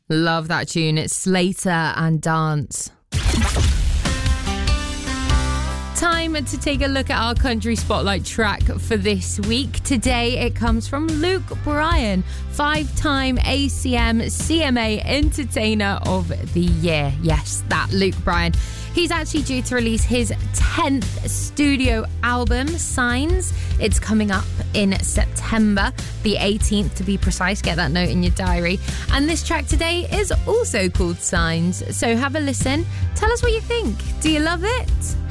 Love that tune. It's Slater and Dance. Time to take a look at our country spotlight track for this week. Today it comes from Luke Bryan, 5-time ACM CMA Entertainer of the Year. Yes, that Luke Bryan. He's actually due to release his 10th studio album, Signs. It's coming up in September, the 18th to be precise. Get that note in your diary. And this track today is also called Signs. So have a listen. Tell us what you think. Do you love it?